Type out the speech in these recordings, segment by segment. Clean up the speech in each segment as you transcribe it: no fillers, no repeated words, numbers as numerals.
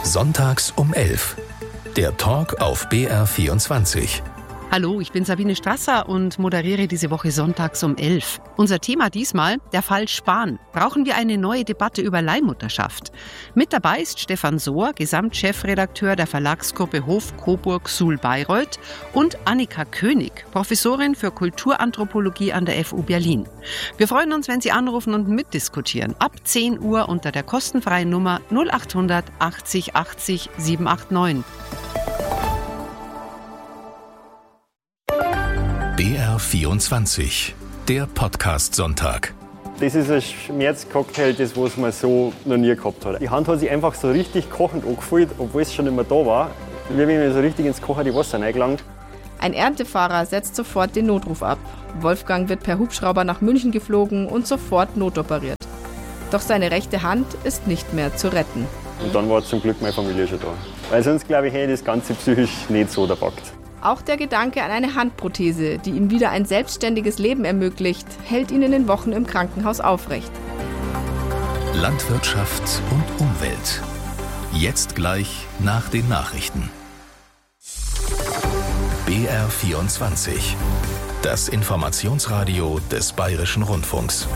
Sonntags um 11. Der Talk auf BR24. Hallo, ich bin Sabine Strasser und moderiere diese Woche sonntags um 11. Unser Thema diesmal, der Fall Spahn. Brauchen wir eine neue Debatte über Leihmutterschaft? Mit dabei ist Stefan Sohr, Gesamtchefredakteur der Verlagsgruppe Hof Coburg Suhl Bayreuth, und Annika König, Professorin für Kulturanthropologie an der FU Berlin. Wir freuen uns, wenn Sie anrufen und mitdiskutieren. Ab 10 Uhr unter der kostenfreien Nummer 0800 80 80 789. BR24, der Podcast-Sonntag. Das ist ein Schmerzcocktail, das was man so noch nie gehabt hat. Die Hand hat sich einfach so richtig kochend angefühlt, obwohl es schon immer da war. Wie wenn man so richtig ins kochende Wasser reingelangt. Ein Erntefahrer setzt sofort den Notruf ab. Wolfgang wird per Hubschrauber nach München geflogen und sofort notoperiert. Doch seine rechte Hand ist nicht mehr zu retten. Und dann war zum Glück meine Familie schon da. Weil sonst, glaube ich, hätte ich das Ganze psychisch nicht so erpackt. Auch der Gedanke an eine Handprothese, die ihm wieder ein selbstständiges Leben ermöglicht, hält ihn in den Wochen im Krankenhaus aufrecht. Landwirtschaft und Umwelt. Jetzt gleich nach den Nachrichten. BR24. Das Informationsradio des Bayerischen Rundfunks.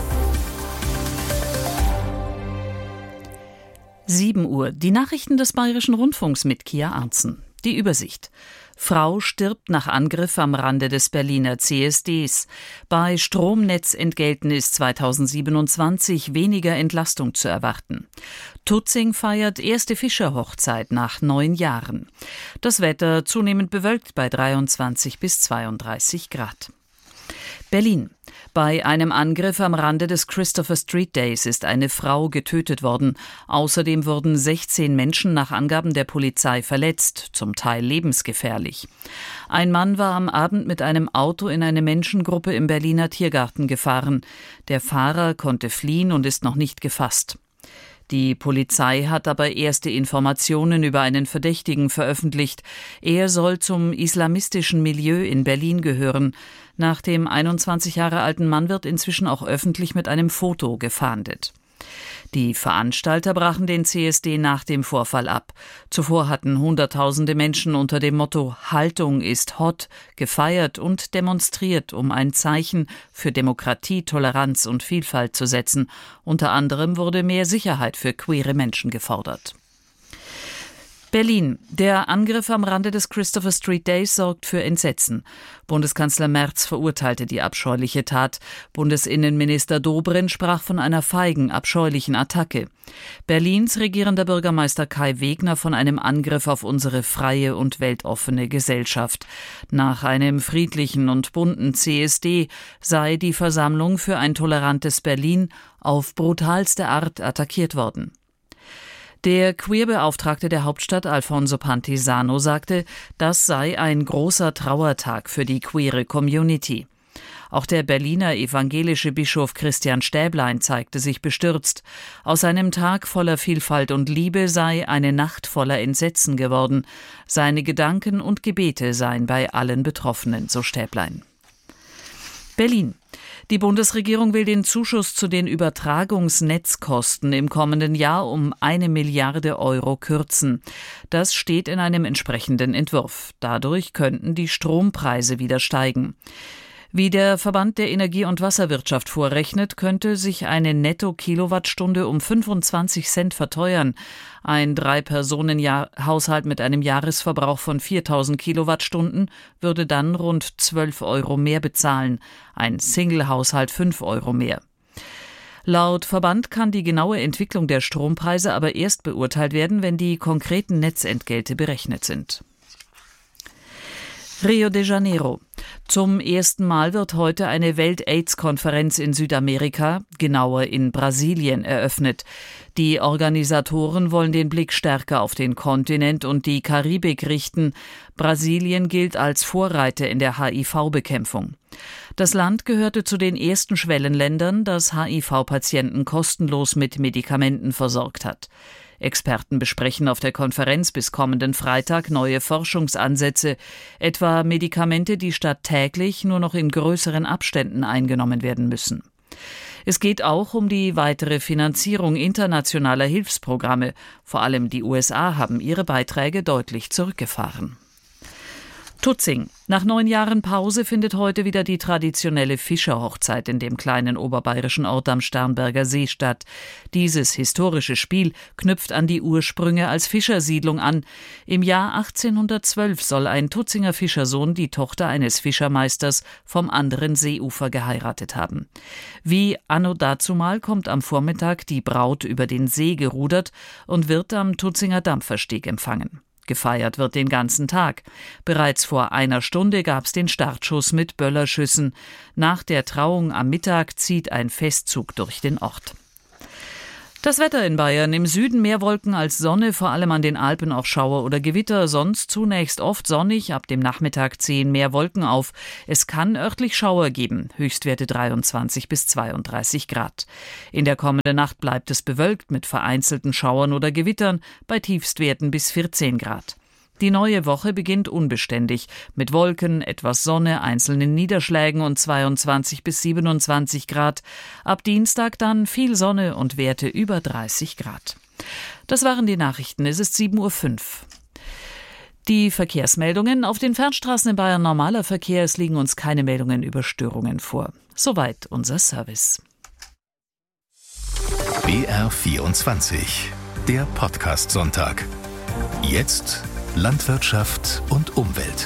7 Uhr. Die Nachrichten des Bayerischen Rundfunks mit Kia Arntzen. Die Übersicht. Frau stirbt nach Angriff am Rande des Berliner CSDs. Bei Stromnetzentgelten ist 2027 weniger Entlastung zu erwarten. Tutzing feiert erste Fischerhochzeit nach 9 Jahren. Das Wetter zunehmend bewölkt bei 23 bis 32 Grad. Berlin. Bei einem Angriff am Rande des Christopher Street Days ist eine Frau getötet worden. Außerdem wurden 16 Menschen nach Angaben der Polizei verletzt, zum Teil lebensgefährlich. Ein Mann war am Abend mit einem Auto in eine Menschengruppe im Berliner Tiergarten gefahren. Der Fahrer konnte fliehen und ist noch nicht gefasst. Die Polizei hat aber erste Informationen über einen Verdächtigen veröffentlicht. Er soll zum islamistischen Milieu in Berlin gehören. Nach dem 21 Jahre alten Mann wird inzwischen auch öffentlich mit einem Foto gefahndet. Die Veranstalter brachen den CSD nach dem Vorfall ab. Zuvor hatten Hunderttausende Menschen unter dem Motto »Haltung ist hot« gefeiert und demonstriert, um ein Zeichen für Demokratie, Toleranz und Vielfalt zu setzen. Unter anderem wurde mehr Sicherheit für queere Menschen gefordert. Berlin. Der Angriff am Rande des Christopher Street Days sorgt für Entsetzen. Bundeskanzler Merz verurteilte die abscheuliche Tat. Bundesinnenminister Dobrindt sprach von einer feigen, abscheulichen Attacke. Berlins regierender Bürgermeister Kai Wegner von einem Angriff auf unsere freie und weltoffene Gesellschaft. Nach einem friedlichen und bunten CSD sei die Versammlung für ein tolerantes Berlin auf brutalste Art attackiert worden. Der Queerbeauftragte der Hauptstadt Alfonso Pantisano sagte, das sei ein großer Trauertag für die queere Community. Auch der Berliner evangelische Bischof Christian Stäblein zeigte sich bestürzt. Aus einem Tag voller Vielfalt und Liebe sei eine Nacht voller Entsetzen geworden. Seine Gedanken und Gebete seien bei allen Betroffenen, so Stäblein. Berlin. Die Bundesregierung will den Zuschuss zu den Übertragungsnetzkosten im kommenden Jahr um 1 Milliarde Euro kürzen. Das steht in einem entsprechenden Entwurf. Dadurch könnten die Strompreise wieder steigen. Wie der Verband der Energie- und Wasserwirtschaft vorrechnet, könnte sich eine Netto-Kilowattstunde um 25 Cent verteuern. Ein 3-Personen-Haushalt mit einem Jahresverbrauch von 4.000 Kilowattstunden würde dann rund 12 Euro mehr bezahlen. Ein Single-Haushalt 5 Euro mehr. Laut Verband kann die genaue Entwicklung der Strompreise aber erst beurteilt werden, wenn die konkreten Netzentgelte berechnet sind. Rio de Janeiro. Zum ersten Mal wird heute eine Welt-AIDS-Konferenz in Südamerika, genauer in Brasilien, eröffnet. Die Organisatoren wollen den Blick stärker auf den Kontinent und die Karibik richten. Brasilien gilt als Vorreiter in der HIV-Bekämpfung. Das Land gehörte zu den ersten Schwellenländern, das HIV-Patienten kostenlos mit Medikamenten versorgt hat. Experten besprechen auf der Konferenz bis kommenden Freitag neue Forschungsansätze, etwa Medikamente, die statt täglich nur noch in größeren Abständen eingenommen werden müssen. Es geht auch um die weitere Finanzierung internationaler Hilfsprogramme. Vor allem die USA haben ihre Beiträge deutlich zurückgefahren. Tutzing. Nach 9 Jahren Pause findet heute wieder die traditionelle Fischerhochzeit in dem kleinen oberbayerischen Ort am Starnberger See statt. Dieses historische Spiel knüpft an die Ursprünge als Fischersiedlung an. Im Jahr 1812 soll ein Tutzinger Fischersohn die Tochter eines Fischermeisters vom anderen Seeufer geheiratet haben. Wie anno dazumal kommt am Vormittag die Braut über den See gerudert und wird am Tutzinger Dampfersteg empfangen. Gefeiert wird den ganzen Tag. Bereits vor einer Stunde gab es den Startschuss mit Böllerschüssen. Nach der Trauung am Mittag zieht ein Festzug durch den Ort. Das Wetter in Bayern: im Süden mehr Wolken als Sonne, vor allem an den Alpen auch Schauer oder Gewitter, sonst zunächst oft sonnig, ab dem Nachmittag ziehen mehr Wolken auf. Es kann örtlich Schauer geben, Höchstwerte 23 bis 32 Grad. In der kommenden Nacht bleibt es bewölkt mit vereinzelten Schauern oder Gewittern, bei Tiefstwerten bis 14 Grad. Die neue Woche beginnt unbeständig, mit Wolken, etwas Sonne, einzelnen Niederschlägen und 22 bis 27 Grad. Ab Dienstag dann viel Sonne und Werte über 30 Grad. Das waren die Nachrichten. Es ist 7:05 Uhr. Die Verkehrsmeldungen: auf den Fernstraßen in Bayern normaler Verkehr. Es liegen uns keine Meldungen über Störungen vor. Soweit unser Service. BR24, der Podcast-Sonntag. Jetzt Landwirtschaft und Umwelt.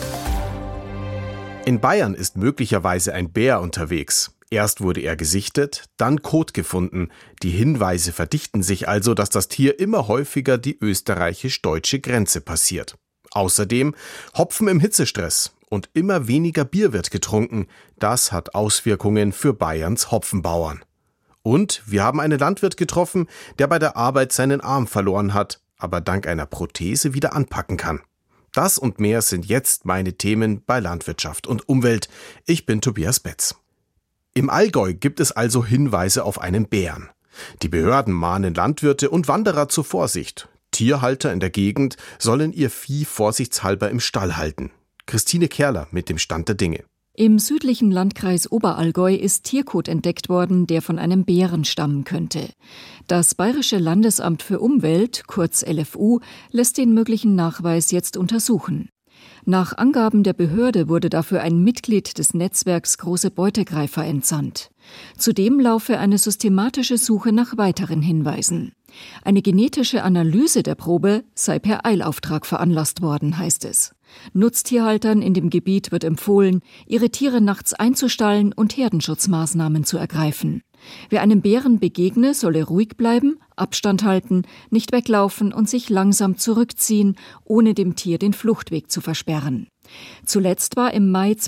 In Bayern ist möglicherweise ein Bär unterwegs. Erst wurde er gesichtet, dann Kot gefunden. Die Hinweise verdichten sich also, dass das Tier immer häufiger die österreichisch-deutsche Grenze passiert. Außerdem Hopfen im Hitzestress und immer weniger Bier wird getrunken. Das hat Auswirkungen für Bayerns Hopfenbauern. Und wir haben einen Landwirt getroffen, der bei der Arbeit seinen Arm verloren hat, aber dank einer Prothese wieder anpacken kann. Das und mehr sind jetzt meine Themen bei Landwirtschaft und Umwelt. Ich bin Tobias Betz. Im Allgäu gibt es also Hinweise auf einen Bären. Die Behörden mahnen Landwirte und Wanderer zur Vorsicht. Tierhalter in der Gegend sollen ihr Vieh vorsichtshalber im Stall halten. Christine Kerler mit dem Stand der Dinge. Im südlichen Landkreis Oberallgäu ist Tierkot entdeckt worden, der von einem Bären stammen könnte. Das Bayerische Landesamt für Umwelt, kurz LFU, lässt den möglichen Nachweis jetzt untersuchen. Nach Angaben der Behörde wurde dafür ein Mitglied des Netzwerks Große Beutegreifer entsandt. Zudem laufe eine systematische Suche nach weiteren Hinweisen. Eine genetische Analyse der Probe sei per Eilauftrag veranlasst worden, heißt es. Nutztierhaltern in dem Gebiet wird empfohlen, ihre Tiere nachts einzustallen und Herdenschutzmaßnahmen zu ergreifen. Wer einem Bären begegne, solle ruhig bleiben, Abstand halten, nicht weglaufen und sich langsam zurückziehen, ohne dem Tier den Fluchtweg zu versperren. Zuletzt war im Mai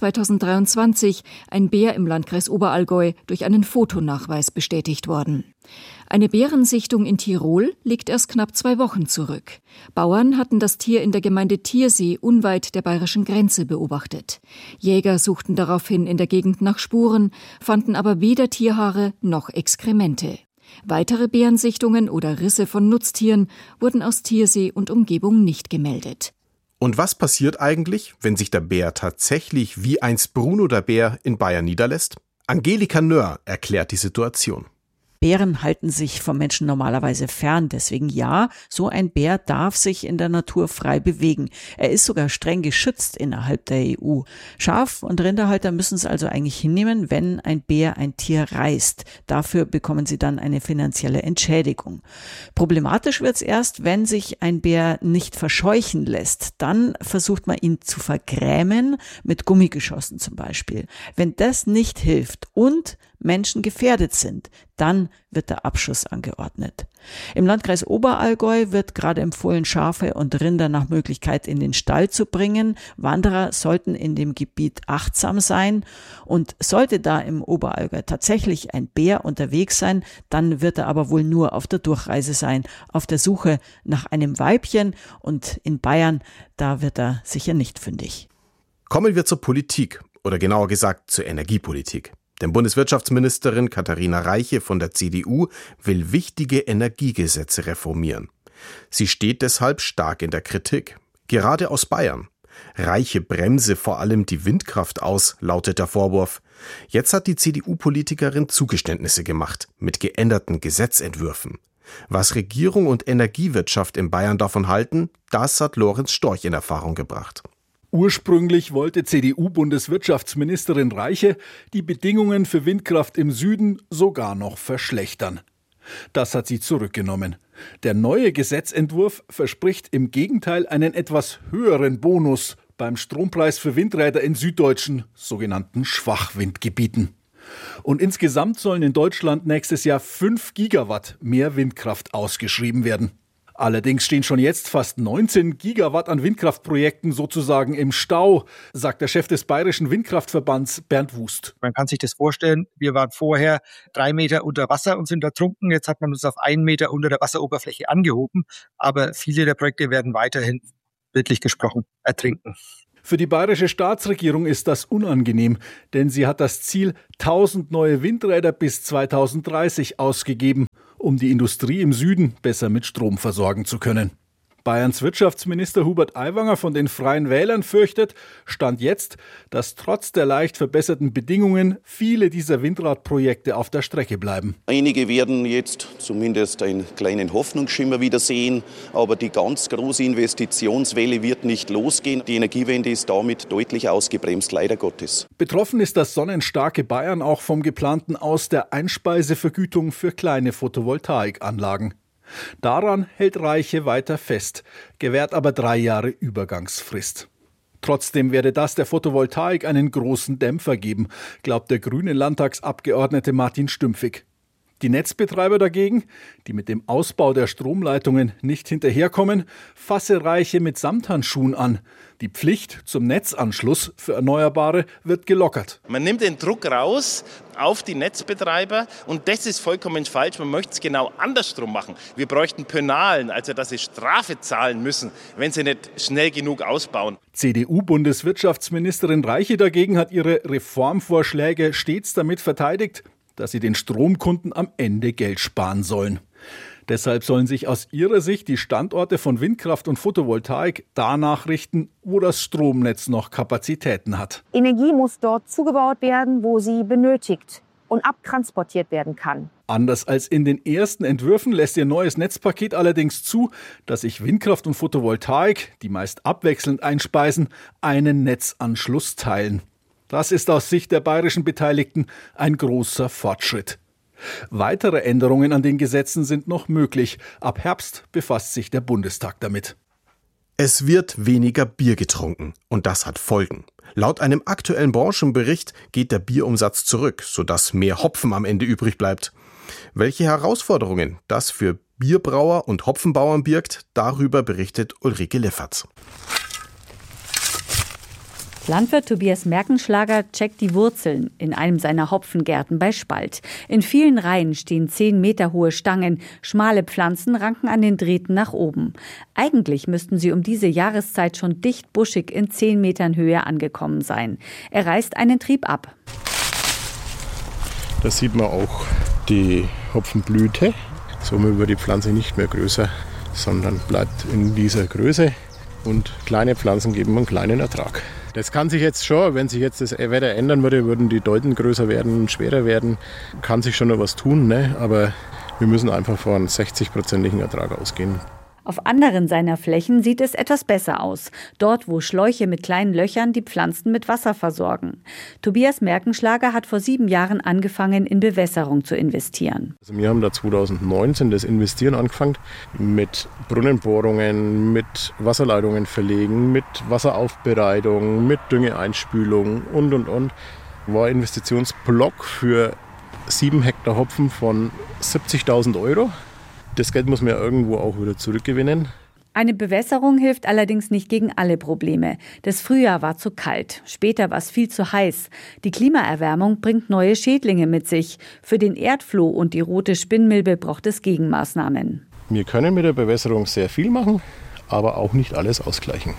2023 ein Bär im Landkreis Oberallgäu durch einen Fotonachweis bestätigt worden. Eine Bärensichtung in Tirol liegt erst knapp 2 Wochen zurück. Bauern hatten das Tier in der Gemeinde Tiersee unweit der bayerischen Grenze beobachtet. Jäger suchten daraufhin in der Gegend nach Spuren, fanden aber weder Tierhaare noch Exkremente. Weitere Bärensichtungen oder Risse von Nutztieren wurden aus Tiersee und Umgebung nicht gemeldet. Und was passiert eigentlich, wenn sich der Bär tatsächlich wie einst Bruno der Bär in Bayern niederlässt? Angelika Nöhr erklärt die Situation. Bären halten sich vom Menschen normalerweise fern. Deswegen ja, so ein Bär darf sich in der Natur frei bewegen. Er ist sogar streng geschützt innerhalb der EU. Schaf- und Rinderhalter müssen es also eigentlich hinnehmen, wenn ein Bär ein Tier reißt. Dafür bekommen sie dann eine finanzielle Entschädigung. Problematisch wird es erst, wenn sich ein Bär nicht verscheuchen lässt. Dann versucht man ihn zu vergrämen, mit Gummigeschossen zum Beispiel. Wenn das nicht hilft und Menschen gefährdet sind, dann wird der Abschuss angeordnet. Im Landkreis Oberallgäu wird gerade empfohlen, Schafe und Rinder nach Möglichkeit in den Stall zu bringen. Wanderer sollten in dem Gebiet achtsam sein. Und sollte da im Oberallgäu tatsächlich ein Bär unterwegs sein, dann wird er aber wohl nur auf der Durchreise sein, auf der Suche nach einem Weibchen. Und in Bayern, da wird er sicher nicht fündig. Kommen wir zur Politik, oder genauer gesagt zur Energiepolitik. Denn Bundeswirtschaftsministerin Katharina Reiche von der CDU will wichtige Energiegesetze reformieren. Sie steht deshalb stark in der Kritik, gerade aus Bayern. Reiche bremse vor allem die Windkraft aus, lautet der Vorwurf. Jetzt hat die CDU-Politikerin Zugeständnisse gemacht, mit geänderten Gesetzentwürfen. Was Regierung und Energiewirtschaft in Bayern davon halten, das hat Lorenz Storch in Erfahrung gebracht. Ursprünglich wollte CDU-Bundeswirtschaftsministerin Reiche die Bedingungen für Windkraft im Süden sogar noch verschlechtern. Das hat sie zurückgenommen. Der neue Gesetzentwurf verspricht im Gegenteil einen etwas höheren Bonus beim Strompreis für Windräder in süddeutschen, sogenannten Schwachwindgebieten. Und insgesamt sollen in Deutschland nächstes Jahr 5 Gigawatt mehr Windkraft ausgeschrieben werden. Allerdings stehen schon jetzt fast 19 Gigawatt an Windkraftprojekten sozusagen im Stau, sagt der Chef des Bayerischen Windkraftverbands Bernd Wust. Man kann sich das vorstellen, wir waren vorher 3 Meter unter Wasser und sind ertrunken. Jetzt hat man uns auf 1 Meter unter der Wasseroberfläche angehoben. Aber viele der Projekte werden weiterhin, bildlich gesprochen, ertrinken. Für die bayerische Staatsregierung ist das unangenehm, denn sie hat das Ziel 1000 neue Windräder bis 2030 ausgegeben, um die Industrie im Süden besser mit Strom versorgen zu können. Bayerns Wirtschaftsminister Hubert Aiwanger von den Freien Wählern fürchtet, Stand jetzt, dass trotz der leicht verbesserten Bedingungen viele dieser Windradprojekte auf der Strecke bleiben. Einige werden jetzt zumindest einen kleinen Hoffnungsschimmer wieder sehen, aber die ganz große Investitionswelle wird nicht losgehen. Die Energiewende ist damit deutlich ausgebremst, leider Gottes. Betroffen ist das sonnenstarke Bayern auch vom geplanten Aus der Einspeisevergütung für kleine Photovoltaikanlagen. Daran hält Reiche weiter fest, gewährt aber 3 Jahre Übergangsfrist. Trotzdem werde das der Photovoltaik einen großen Dämpfer geben, glaubt der grüne Landtagsabgeordnete Martin Stümpfig. Die Netzbetreiber dagegen, die mit dem Ausbau der Stromleitungen nicht hinterherkommen, fasse Reiche mit Samthandschuhen an. Die Pflicht zum Netzanschluss für Erneuerbare wird gelockert. Man nimmt den Druck raus auf die Netzbetreiber und das ist vollkommen falsch. Man möchte es genau andersrum machen. Wir bräuchten Penalen, also dass sie Strafe zahlen müssen, wenn sie nicht schnell genug ausbauen. CDU-Bundeswirtschaftsministerin Reiche dagegen hat ihre Reformvorschläge stets damit verteidigt, dass sie den Stromkunden am Ende Geld sparen sollen. Deshalb sollen sich aus ihrer Sicht die Standorte von Windkraft und Photovoltaik danach richten, wo das Stromnetz noch Kapazitäten hat. Energie muss dort zugebaut werden, wo sie benötigt und abtransportiert werden kann. Anders als in den ersten Entwürfen lässt ihr neues Netzpaket allerdings zu, dass sich Windkraft und Photovoltaik, die meist abwechselnd einspeisen, einen Netzanschluss teilen. Das ist aus Sicht der bayerischen Beteiligten ein großer Fortschritt. Weitere Änderungen an den Gesetzen sind noch möglich. Ab Herbst befasst sich der Bundestag damit. Es wird weniger Bier getrunken und das hat Folgen. Laut einem aktuellen Branchenbericht geht der Bierumsatz zurück, sodass mehr Hopfen am Ende übrig bleibt. Welche Herausforderungen das für Bierbrauer und Hopfenbauern birgt, darüber berichtet Ulrike Lefferts. Landwirt Tobias Merkenschlager checkt die Wurzeln in einem seiner Hopfengärten bei Spalt. In vielen Reihen stehen 10 Meter hohe Stangen. Schmale Pflanzen ranken an den Drähten nach oben. Eigentlich müssten sie um diese Jahreszeit schon dicht buschig in 10 Metern Höhe angekommen sein. Er reißt einen Trieb ab. Da sieht man auch die Hopfenblüte. Somit wird die Pflanze nicht mehr größer, sondern bleibt in dieser Größe. Und kleine Pflanzen geben einen kleinen Ertrag. Das kann sich jetzt schon, wenn sich jetzt das Wetter ändern würde, würden die Deuten größer werden und schwerer werden. Kann sich schon noch was tun, ne? Aber wir müssen einfach von 60%igen Ertrag ausgehen. Auf anderen seiner Flächen sieht es etwas besser aus. Dort, wo Schläuche mit kleinen Löchern die Pflanzen mit Wasser versorgen. Tobias Merkenschlager hat vor 7 Jahren angefangen, in Bewässerung zu investieren. Also wir haben da 2019 das Investieren angefangen mit Brunnenbohrungen, mit Wasserleitungen verlegen, mit Wasseraufbereitung, mit Düngeeinspülung und. War ein Investitionsblock für 7 Hektar Hopfen von 70.000 €. Das Geld muss man ja irgendwo auch wieder zurückgewinnen. Eine Bewässerung hilft allerdings nicht gegen alle Probleme. Das Frühjahr war zu kalt, später war es viel zu heiß. Die Klimaerwärmung bringt neue Schädlinge mit sich. Für den Erdfloh und die rote Spinnmilbe braucht es Gegenmaßnahmen. Wir können mit der Bewässerung sehr viel machen, aber auch nicht alles ausgleichen.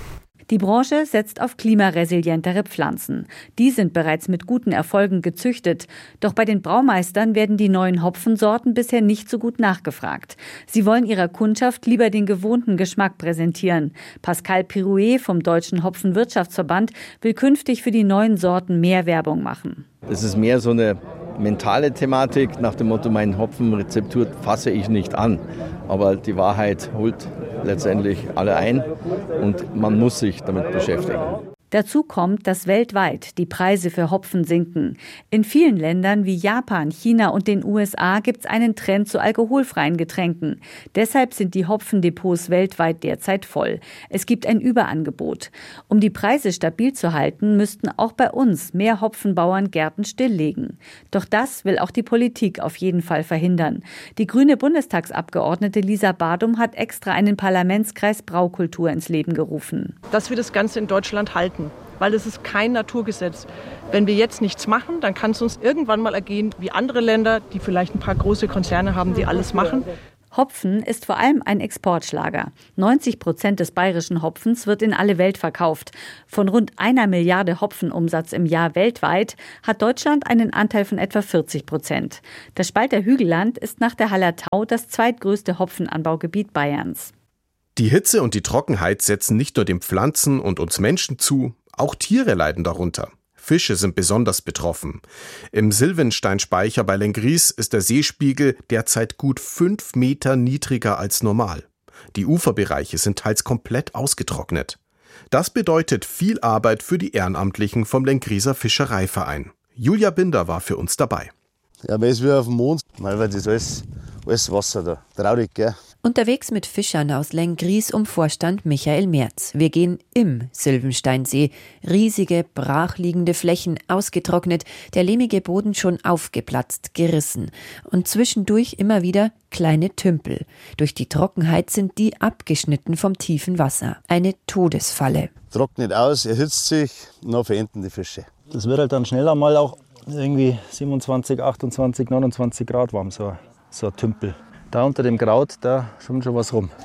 Die Branche setzt auf klimaresilientere Pflanzen. Die sind bereits mit guten Erfolgen gezüchtet. Doch bei den Braumeistern werden die neuen Hopfensorten bisher nicht so gut nachgefragt. Sie wollen ihrer Kundschaft lieber den gewohnten Geschmack präsentieren. Pascal Pirouet vom Deutschen Hopfenwirtschaftsverband will künftig für die neuen Sorten mehr Werbung machen. Es ist mehr so eine mentale Thematik nach dem Motto, meine Hopfenrezeptur fasse ich nicht an. Aber die Wahrheit holt letztendlich alle ein und man muss sich damit beschäftigen. Dazu kommt, dass weltweit die Preise für Hopfen sinken. In vielen Ländern wie Japan, China und den USA gibt es einen Trend zu alkoholfreien Getränken. Deshalb sind die Hopfendepots weltweit derzeit voll. Es gibt ein Überangebot. Um die Preise stabil zu halten, müssten auch bei uns mehr Hopfenbauern Gärten stilllegen. Doch das will auch die Politik auf jeden Fall verhindern. Die grüne Bundestagsabgeordnete Lisa Badum hat extra einen Parlamentskreis Braukultur ins Leben gerufen. Dass wir das Ganze in Deutschland halten. Weil es ist kein Naturgesetz. Wenn wir jetzt nichts machen, dann kann es uns irgendwann mal ergehen wie andere Länder, die vielleicht ein paar große Konzerne haben, die alles machen. Hopfen ist vor allem ein Exportschlager. 90% des bayerischen Hopfens wird in alle Welt verkauft. Von rund 1 Milliarde Hopfenumsatz im Jahr weltweit hat Deutschland einen Anteil von etwa 40%. Das Spalter Hügelland ist nach der Hallertau das zweitgrößte Hopfenanbaugebiet Bayerns. Die Hitze und die Trockenheit setzen nicht nur den Pflanzen und uns Menschen zu, auch Tiere leiden darunter. Fische sind besonders betroffen. Im Sylvensteinspeicher bei Lenggries ist der Seespiegel derzeit gut 5 Meter niedriger als normal. Die Uferbereiche sind teils komplett ausgetrocknet. Das bedeutet viel Arbeit für die Ehrenamtlichen vom Lenggrieser Fischereiverein. Julia Binder war für uns dabei. Ja, man ist wie auf dem Mond, weil das alles Wasser da. Traurig, gell? Unterwegs mit Fischern aus Lenggries um Vorstand Michael Merz. Wir gehen im Sylvensteinsee. Riesige, brachliegende Flächen, ausgetrocknet, der lehmige Boden schon aufgeplatzt, gerissen. Und zwischendurch immer wieder kleine Tümpel. Durch die Trockenheit sind die abgeschnitten vom tiefen Wasser. Eine Todesfalle. Trocknet aus, erhitzt sich und dann verenden die Fische. Das wird halt dann schneller mal auch irgendwie 27, 28, 29 Grad warm, so ein Tümpel. Da unter dem Kraut, da schwimmt schon was rum.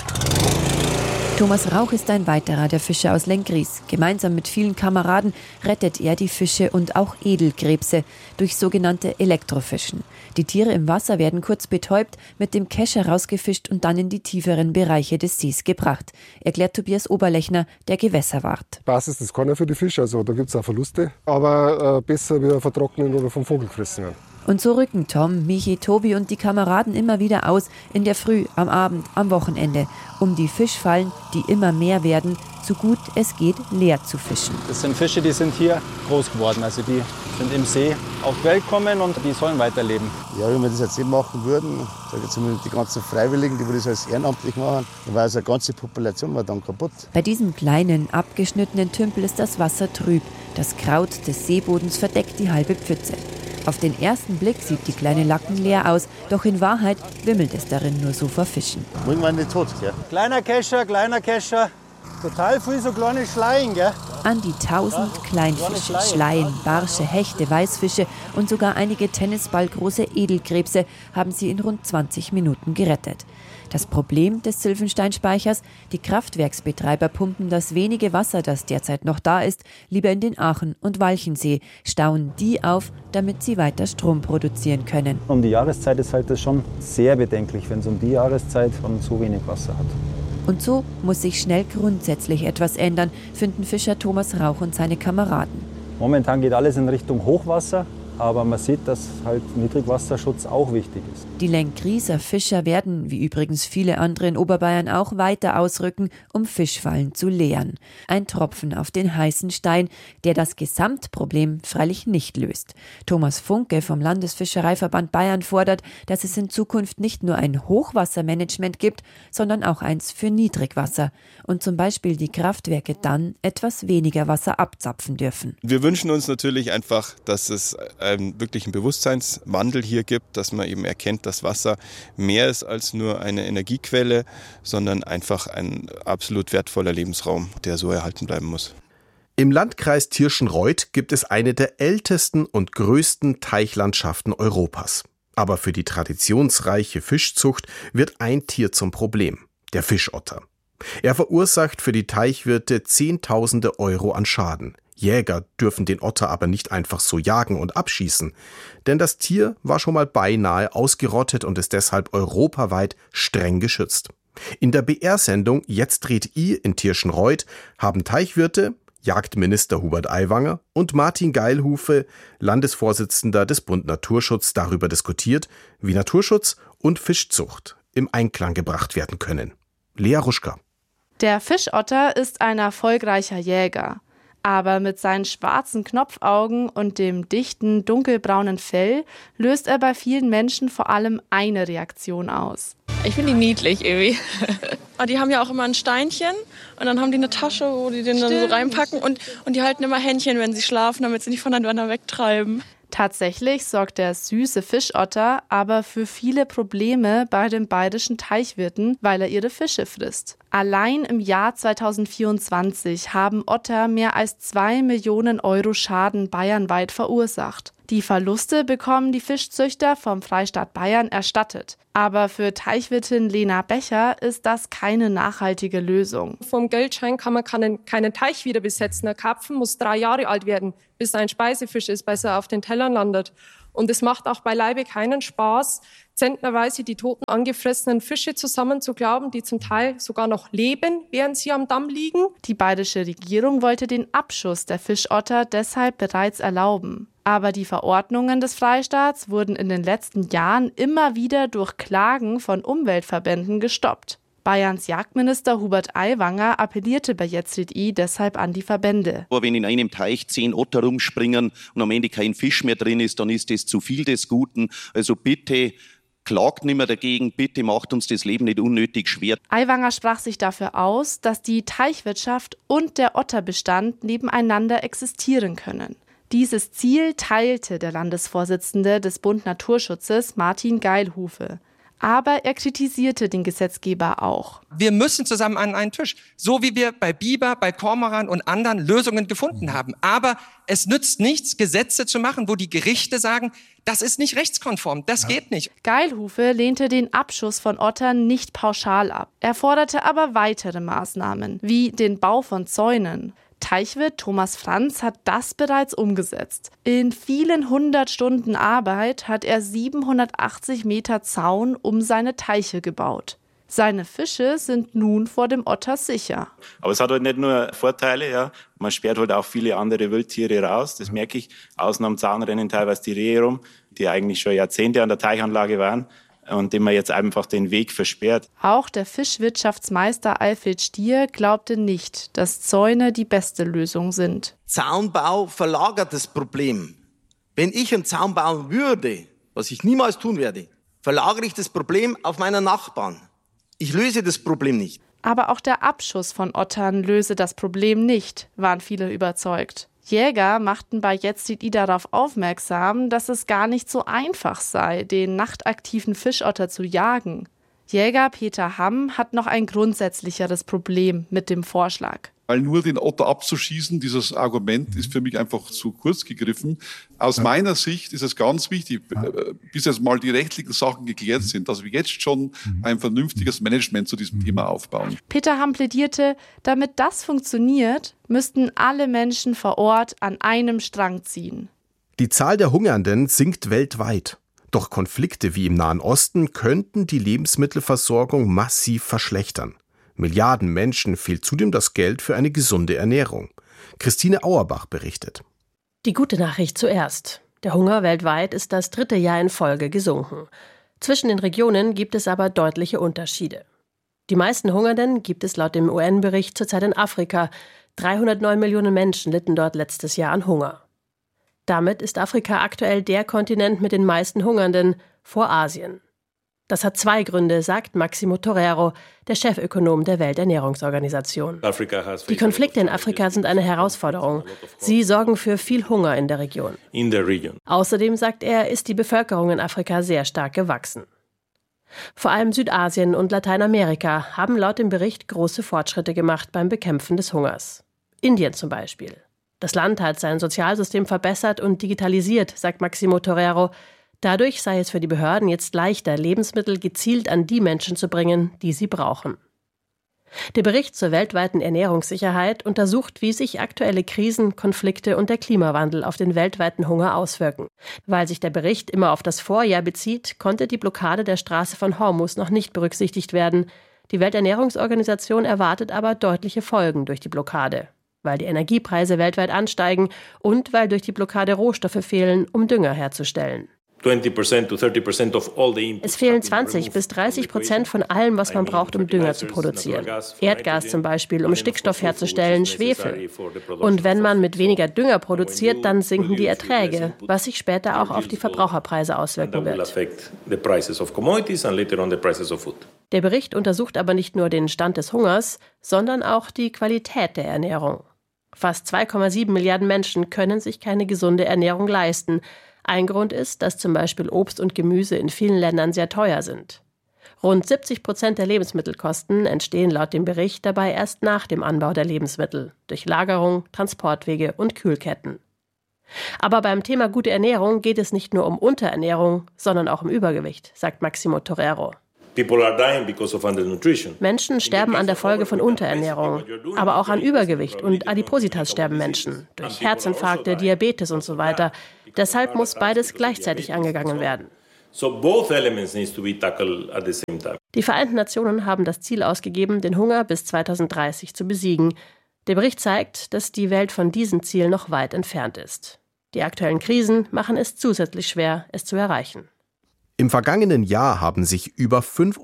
Thomas Rauch ist ein weiterer der Fischer aus Lenggries. Gemeinsam mit vielen Kameraden rettet er die Fische und auch Edelkrebse durch sogenannte Elektrofischen. Die Tiere im Wasser werden kurz betäubt, mit dem Kescher rausgefischt und dann in die tieferen Bereiche des Sees gebracht, erklärt Tobias Oberlechner, der Gewässerwart. Basis ist keiner für die Fische, also da gibt es auch Verluste, aber besser wie vertrocknen oder vom Vogel gefressen werden. Und so rücken Tom, Michi, Tobi und die Kameraden immer wieder aus, in der Früh, am Abend, am Wochenende, um die Fischfallen, die immer mehr werden, so gut es geht, leer zu fischen. Das sind Fische, die sind hier groß geworden, also die sind im See auf die Welt gekommen und die sollen weiterleben. Ja, wenn wir das jetzt nicht machen würden, sag jetzt mal die ganzen Freiwilligen, die das alles ehrenamtlich machen, dann wäre also eine ganze Population dann kaputt. Bei diesem kleinen, abgeschnittenen Tümpel ist das Wasser trüb. Das Kraut des Seebodens verdeckt die halbe Pfütze. Auf den ersten Blick sieht die kleine Lacken leer aus, doch in Wahrheit wimmelt es darin nur so vor Fischen. Irgendwann nicht tot, gell? Kleiner Kescher, total viel so kleine Schleien, gell? An die 1000 Kleinfische, Schleien, Barsche, Hechte, Weißfische und sogar einige tennisballgroße Edelkrebse haben sie in rund 20 Minuten gerettet. Das Problem des Sylvensteinspeichers: die Kraftwerksbetreiber pumpen das wenige Wasser, das derzeit noch da ist, lieber in den Aachen- und Walchensee, stauen die auf, damit sie weiter Strom produzieren können. Um die Jahreszeit ist halt das schon sehr bedenklich, wenn es um die Jahreszeit von so wenig Wasser hat. Und so muss sich schnell grundsätzlich etwas ändern, finden Fischer Thomas Rauch und seine Kameraden. Momentan geht alles in Richtung Hochwasser, aber man sieht, dass halt Niedrigwasserschutz auch wichtig ist. Die Lenggrieser Fischer werden, wie übrigens viele andere in Oberbayern auch, weiter ausrücken, um Fischfallen zu leeren. Ein Tropfen auf den heißen Stein, der das Gesamtproblem freilich nicht löst. Thomas Funke vom Landesfischereiverband Bayern fordert, dass es in Zukunft nicht nur ein Hochwassermanagement gibt, sondern auch eins für Niedrigwasser und zum Beispiel die Kraftwerke dann etwas weniger Wasser abzapfen dürfen. Wir wünschen uns natürlich einfach, dass es wirklich einen Bewusstseinswandel hier gibt, dass man eben erkennt, dass Wasser mehr ist als nur eine Energiequelle, sondern einfach ein absolut wertvoller Lebensraum, der so erhalten bleiben muss. Im Landkreis Tirschenreuth gibt es eine der ältesten und größten Teichlandschaften Europas. Aber für die traditionsreiche Fischzucht wird ein Tier zum Problem: der Fischotter. Er verursacht für die Teichwirte Zehntausende Euro an Schaden. Jäger dürfen den Otter aber nicht einfach so jagen und abschießen, denn das Tier war schon mal beinahe ausgerottet und ist deshalb europaweit streng geschützt. In der BR-Sendung Jetzt dreht I in Tirschenreuth haben Teichwirte, Jagdminister Hubert Aiwanger und Martin Geilhufe, Landesvorsitzender des Bund Naturschutz, darüber diskutiert, wie Naturschutz und Fischzucht im Einklang gebracht werden können. Lea Ruschka. Der Fischotter ist ein erfolgreicher Jäger. Aber mit seinen schwarzen Knopfaugen und dem dichten, dunkelbraunen Fell löst er bei vielen Menschen vor allem eine Reaktion aus. Ich finde die niedlich irgendwie. Die haben ja auch immer ein Steinchen und dann haben die eine Tasche, wo die den dann so reinpacken und die halten immer Händchen, wenn sie schlafen, damit sie nicht voneinander wegtreiben. Tatsächlich sorgt der süße Fischotter aber für viele Probleme bei den bayerischen Teichwirten, weil er ihre Fische frisst. Allein im Jahr 2024 haben Otter mehr als 2 Millionen Euro Schaden bayernweit verursacht. Die Verluste bekommen die Fischzüchter vom Freistaat Bayern erstattet. Aber für Teichwirtin Lena Becher ist das keine nachhaltige Lösung. Vom Geldschein kann man keinen Teich wieder besetzen. Der Karpfen muss 3 Jahre alt werden, bis er ein Speisefisch ist, bis er auf den Tellern landet. Und es macht auch beileibe keinen Spaß, zentnerweise die toten, angefressenen Fische zusammenzuklauben, die zum Teil sogar noch leben, während sie am Damm liegen. Die bayerische Regierung wollte den Abschuss der Fischotter deshalb bereits erlauben. Aber die Verordnungen des Freistaats wurden in den letzten Jahren immer wieder durch Klagen von Umweltverbänden gestoppt. Bayerns Jagdminister Hubert Aiwanger appellierte bei Jetzt dreht I deshalb an die Verbände. Aber wenn in einem Teich 10 Otter rumspringen und am Ende kein Fisch mehr drin ist, dann ist das zu viel des Guten. Also bitte klagt nicht mehr dagegen, bitte macht uns das Leben nicht unnötig schwer. Aiwanger sprach sich dafür aus, dass die Teichwirtschaft und der Otterbestand nebeneinander existieren können. Dieses Ziel teilte der Landesvorsitzende des Bund Naturschutzes Martin Geilhufe. Aber er kritisierte den Gesetzgeber auch. Wir müssen zusammen an einen Tisch, so wie wir bei Biber, bei Kormoran und anderen Lösungen gefunden haben. Aber es nützt nichts, Gesetze zu machen, wo die Gerichte sagen, das ist nicht rechtskonform, das geht nicht. Geilhufe lehnte den Abschuss von Ottern nicht pauschal ab. Er forderte aber weitere Maßnahmen, wie den Bau von Zäunen. Teichwirt Thomas Franz hat das bereits umgesetzt. In vielen 100 Stunden Arbeit hat er 780 Meter Zaun um seine Teiche gebaut. Seine Fische sind nun vor dem Otter sicher. Aber es hat halt nicht nur Vorteile, ja. Man sperrt halt auch viele andere Wildtiere raus, das merke ich. Außen am Zaun rennen teilweise die Rehe rum, die eigentlich schon Jahrzehnte an der Teichanlage waren und dem man jetzt einfach den Weg versperrt. Auch der Fischwirtschaftsmeister Alfred Stier glaubte nicht, dass Zäune die beste Lösung sind. Zaunbau verlagert das Problem. Wenn ich einen Zaun bauen würde, was ich niemals tun werde, verlagere ich das Problem auf meinen Nachbarn. Ich löse das Problem nicht. Aber auch der Abschuss von Ottern löse das Problem nicht, waren viele überzeugt. Jäger machten bei Jetzt dreht I darauf aufmerksam, dass es gar nicht so einfach sei, den nachtaktiven Fischotter zu jagen. Jäger Peter Hamm hat noch ein grundsätzlicheres Problem mit dem Vorschlag. Weil nur den Otter abzuschießen, dieses Argument ist für mich einfach zu kurz gegriffen. Aus meiner Sicht ist es ganz wichtig, bis jetzt mal die rechtlichen Sachen geklärt sind, dass wir jetzt schon ein vernünftiges Management zu diesem Thema aufbauen. Peter Hamm plädierte, damit das funktioniert, müssten alle Menschen vor Ort an einem Strang ziehen. Die Zahl der Hungernden sinkt weltweit. Doch Konflikte wie im Nahen Osten könnten die Lebensmittelversorgung massiv verschlechtern. Milliarden Menschen fehlt zudem das Geld für eine gesunde Ernährung. Christine Auerbach berichtet. Die gute Nachricht zuerst. Der Hunger weltweit ist das 3. Jahr in Folge gesunken. Zwischen den Regionen gibt es aber deutliche Unterschiede. Die meisten Hungernden gibt es laut dem UN-Bericht zurzeit in Afrika. 309 Millionen Menschen litten dort letztes Jahr an Hunger. Damit ist Afrika aktuell der Kontinent mit den meisten Hungernden vor Asien. Das hat 2 Gründe, sagt Maximo Torero, der Chefökonom der Welternährungsorganisation. Die Konflikte in Afrika sind eine Herausforderung. Sie sorgen für viel Hunger in der Region. Außerdem, sagt er, ist die Bevölkerung in Afrika sehr stark gewachsen. Vor allem Südasien und Lateinamerika haben laut dem Bericht große Fortschritte gemacht beim Bekämpfen des Hungers. Indien zum Beispiel. Das Land hat sein Sozialsystem verbessert und digitalisiert, sagt Maximo Torero. Dadurch sei es für die Behörden jetzt leichter, Lebensmittel gezielt an die Menschen zu bringen, die sie brauchen. Der Bericht zur weltweiten Ernährungssicherheit untersucht, wie sich aktuelle Krisen, Konflikte und der Klimawandel auf den weltweiten Hunger auswirken. Weil sich der Bericht immer auf das Vorjahr bezieht, konnte die Blockade der Straße von Hormuz noch nicht berücksichtigt werden. Die Welternährungsorganisation erwartet aber deutliche Folgen durch die Blockade, weil die Energiepreise weltweit ansteigen und weil durch die Blockade Rohstoffe fehlen, um Dünger herzustellen. Es fehlen 20-30% von allem, was man braucht, um Dünger zu produzieren. Erdgas zum Beispiel, um Stickstoff herzustellen, Schwefel. Und wenn man mit weniger Dünger produziert, dann sinken die Erträge, was sich später auch auf die Verbraucherpreise auswirken wird. Der Bericht untersucht aber nicht nur den Stand des Hungers, sondern auch die Qualität der Ernährung. Fast 2,7 Milliarden Menschen können sich keine gesunde Ernährung leisten. Ein Grund ist, dass zum Beispiel Obst und Gemüse in vielen Ländern sehr teuer sind. Rund 70% der Lebensmittelkosten entstehen laut dem Bericht dabei erst nach dem Anbau der Lebensmittel, durch Lagerung, Transportwege und Kühlketten. Aber beim Thema gute Ernährung geht es nicht nur um Unterernährung, sondern auch um Übergewicht, sagt Maximo Torero. Menschen sterben an der Folge von Unterernährung, aber auch an Übergewicht und Adipositas sterben Menschen, durch Herzinfarkte, Diabetes und so weiter. Deshalb muss beides gleichzeitig angegangen werden. Die Vereinten Nationen haben das Ziel ausgegeben, den Hunger bis 2030 zu besiegen. Der Bericht zeigt, dass die Welt von diesem Ziel noch weit entfernt ist. Die aktuellen Krisen machen es zusätzlich schwer, es zu erreichen. Im vergangenen Jahr haben sich über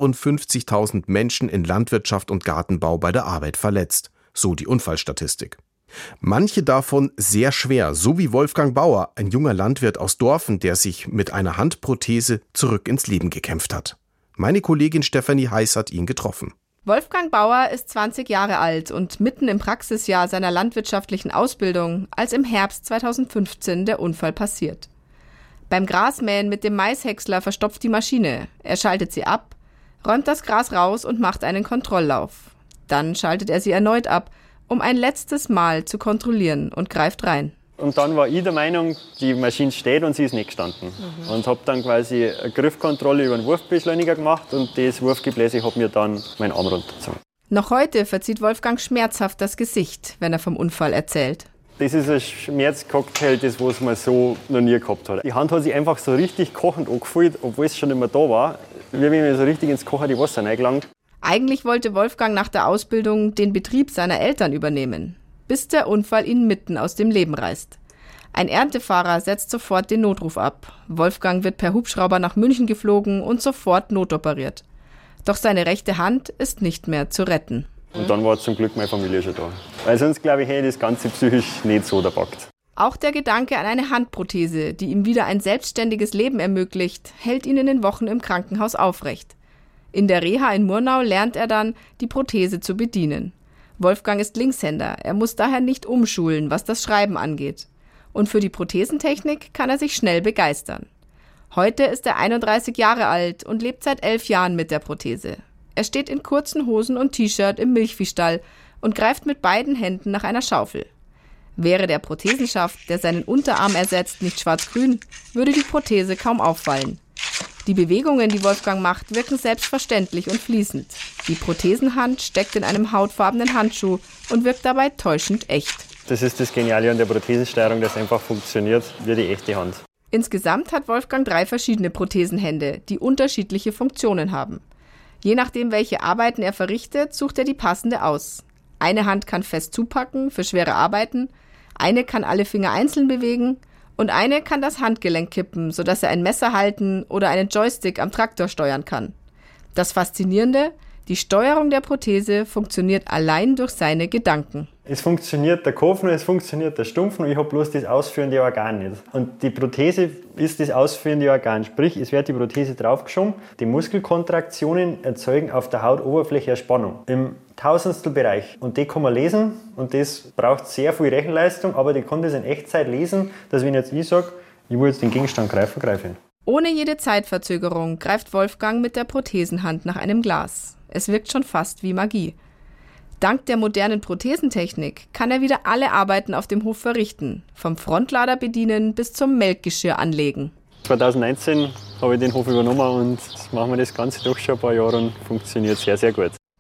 55.000 Menschen in Landwirtschaft und Gartenbau bei der Arbeit verletzt, so die Unfallstatistik. Manche davon sehr schwer, so wie Wolfgang Bauer, ein junger Landwirt aus Dorfen, der sich mit einer Handprothese zurück ins Leben gekämpft hat. Meine Kollegin Stefanie Heiß hat ihn getroffen. Wolfgang Bauer ist 20 Jahre alt und mitten im Praxisjahr seiner landwirtschaftlichen Ausbildung, als im Herbst 2015 der Unfall passiert. Beim Grasmähen mit dem Maishäcksler verstopft die Maschine. Er schaltet sie ab, räumt das Gras raus und macht einen Kontrolllauf. Dann schaltet er sie erneut ab, um ein letztes Mal zu kontrollieren und greift rein. Und dann war ich der Meinung, die Maschine steht und sie ist nicht gestanden. Und habe dann quasi eine Griffkontrolle über den Wurfbeschleuniger gemacht und das Wurfgebläse hat mir dann meinen Arm runtergezogen. Noch heute verzieht Wolfgang schmerzhaft das Gesicht, wenn er vom Unfall erzählt. Das ist ein Schmerzcocktail, das was man so noch nie gehabt hat. Die Hand hat sich einfach so richtig kochend angefühlt, obwohl es schon nicht mehr da war. Wie wenn man so richtig ins kochende Wasser reingelangt. Eigentlich wollte Wolfgang nach der Ausbildung den Betrieb seiner Eltern übernehmen, bis der Unfall ihn mitten aus dem Leben reißt. Ein Erntefahrer setzt sofort den Notruf ab. Wolfgang wird per Hubschrauber nach München geflogen und sofort notoperiert. Doch seine rechte Hand ist nicht mehr zu retten. Und dann war zum Glück meine Familie schon da. Weil sonst, glaube ich, hätte ich das Ganze psychisch nicht so gepackt. Auch der Gedanke an eine Handprothese, die ihm wieder ein selbstständiges Leben ermöglicht, hält ihn in den Wochen im Krankenhaus aufrecht. In der Reha in Murnau lernt er dann, die Prothese zu bedienen. Wolfgang ist Linkshänder, er muss daher nicht umschulen, was das Schreiben angeht. Und für die Prothesentechnik kann er sich schnell begeistern. Heute ist er 31 Jahre alt und lebt seit 11 Jahren mit der Prothese. Er steht in kurzen Hosen und T-Shirt im Milchviehstall und greift mit beiden Händen nach einer Schaufel. Wäre der Prothesenschaft, der seinen Unterarm ersetzt, nicht schwarz-grün, würde die Prothese kaum auffallen. Die Bewegungen, die Wolfgang macht, wirken selbstverständlich und fließend. Die Prothesenhand steckt in einem hautfarbenen Handschuh und wirkt dabei täuschend echt. Das ist das Geniale an der Prothesensteuerung, dass einfach funktioniert wie die echte Hand. Insgesamt hat Wolfgang 3 verschiedene Prothesenhände, die unterschiedliche Funktionen haben. Je nachdem, welche Arbeiten er verrichtet, sucht er die passende aus. Eine Hand kann fest zupacken für schwere Arbeiten, eine kann alle Finger einzeln bewegen und eine kann das Handgelenk kippen, sodass er ein Messer halten oder einen Joystick am Traktor steuern kann. Das Faszinierende: Die Steuerung der Prothese funktioniert allein durch seine Gedanken. Es funktioniert der Kopf und es funktioniert der Stumpf und ich habe bloß das ausführende Organ nicht. Und die Prothese ist das ausführende Organ, sprich es wird die Prothese draufgeschoben. Die Muskelkontraktionen erzeugen auf der Hautoberfläche eine Spannung im Tausendstelbereich. Und die kann man lesen und das braucht sehr viel Rechenleistung, aber die kann das in Echtzeit lesen, dass wenn jetzt ich sage, ich will jetzt den Gegenstand greifen, greife ich ihn. Ohne jede Zeitverzögerung greift Wolfgang mit der Prothesenhand nach einem Glas. Es wirkt schon fast wie Magie. Dank der modernen Prothesentechnik kann er wieder alle Arbeiten auf dem Hof verrichten, vom Frontlader bedienen bis zum Melkgeschirr anlegen. 2019 habe ich den Hof übernommen und jetzt machen wir das Ganze doch schon ein paar Jahre und funktioniert sehr, sehr gut.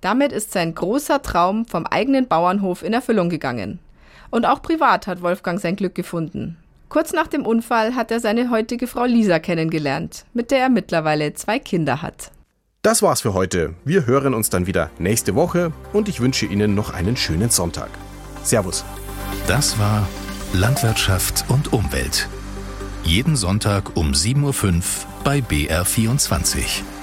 Damit ist sein großer Traum vom eigenen Bauernhof in Erfüllung gegangen. Und auch privat hat Wolfgang sein Glück gefunden. Kurz nach dem Unfall hat er seine heutige Frau Lisa kennengelernt, mit der er mittlerweile 2 Kinder hat. Das war's für heute. Wir hören uns dann wieder nächste Woche und ich wünsche Ihnen noch einen schönen Sonntag. Servus. Das war Landwirtschaft und Umwelt. Jeden Sonntag um 7:05 Uhr bei BR24.